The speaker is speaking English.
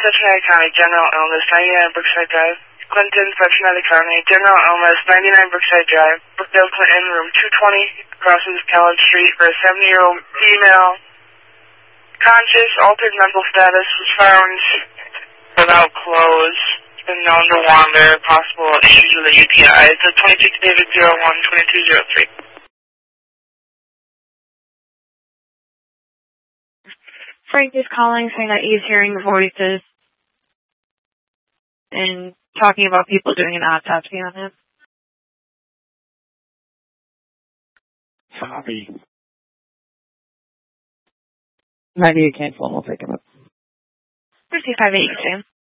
Cincinnati County, general illness, 99 Brookside Drive. Clinton, Cincinnati County, general illness, 99 Brookside Drive. Brookdale, Clinton, room 220, crosses College Street for a 70-year-old female. Conscious, altered mental status, was found without clothes. Been known to wander, possible issues with a UTI. It's a 26 David 01-2203. Frank is calling saying that he's hearing voices and talking about people doing an autopsy on him. Copy. 98 cancel, we'll take him up. 5582.